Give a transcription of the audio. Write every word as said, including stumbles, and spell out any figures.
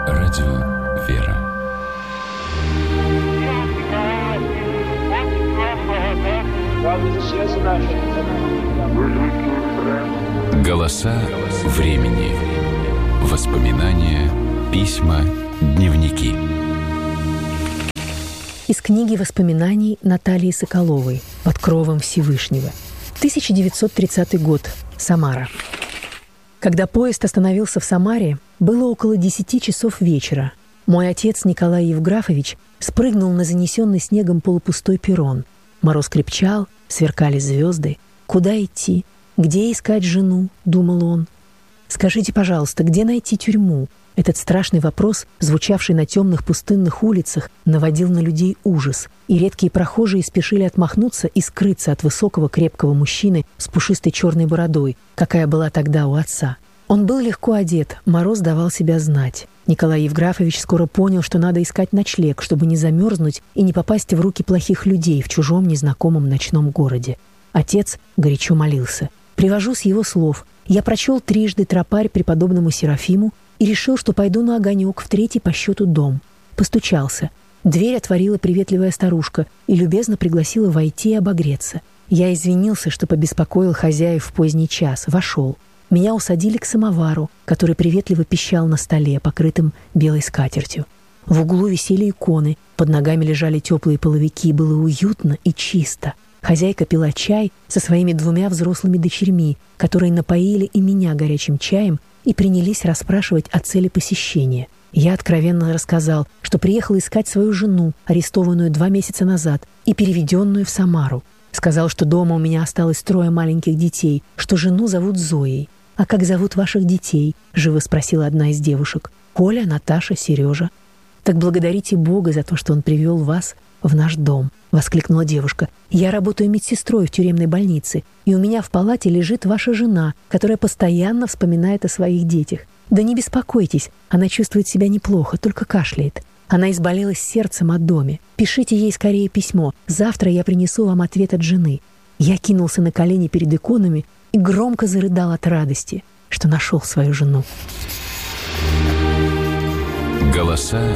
Радио «Вера». Голоса времени. Воспоминания, письма, дневники. Из книги воспоминаний Натальи Соколовой «Под кровом Всевышнего». тысяча девятьсот тридцатый год. Самара. Когда поезд остановился в Самаре, было около десяти часов вечера. Мой отец Николай Евграфович спрыгнул на занесенный снегом полупустой перрон. Мороз крепчал, сверкали звезды. Куда идти? Где искать жену? Думал он. Скажите, пожалуйста, где найти тюрьму? Этот страшный вопрос, звучавший на темных пустынных улицах, наводил на людей ужас, и редкие прохожие спешили отмахнуться и скрыться от высокого крепкого мужчины с пушистой черной бородой, какая была тогда у отца. Он был легко одет, мороз давал себя знать. Николай Евграфович скоро понял, что надо искать ночлег, чтобы не замерзнуть и не попасть в руки плохих людей в чужом незнакомом ночном городе. Отец горячо молился. Привожу с его слов. Я прочел трижды тропарь преподобному Серафиму и решил, что пойду на огонек в третий по счету дом. Постучался. Дверь отворила приветливая старушка и любезно пригласила войти и обогреться. Я извинился, что побеспокоил хозяев в поздний час. Вошел. Меня усадили к самовару, который приветливо пищал на столе, покрытым белой скатертью. В углу висели иконы, под ногами лежали теплые половики, было уютно и чисто. Хозяйка пила чай со своими двумя взрослыми дочерьми, которые напоили и меня горячим чаем и принялись расспрашивать о цели посещения. Я откровенно рассказал, что приехал искать свою жену, арестованную два месяца назад и переведенную в Самару. Сказал, что дома у меня осталось трое маленьких детей, что жену зовут Зоей. «А как зовут ваших детей?» — живо спросила одна из девушек. «Коля, Наташа, Сережа». «Так благодарите Бога за то, что Он привел вас в наш дом», — воскликнула девушка. «Я работаю медсестрой в тюремной больнице, и у меня в палате лежит ваша жена, которая постоянно вспоминает о своих детях. Да не беспокойтесь, она чувствует себя неплохо, только кашляет. Она изболелась сердцем о доме. Пишите ей скорее письмо. Завтра я принесу вам ответ от жены». Я кинулся на колени перед иконами и громко зарыдал от радости, что нашел свою жену. Голоса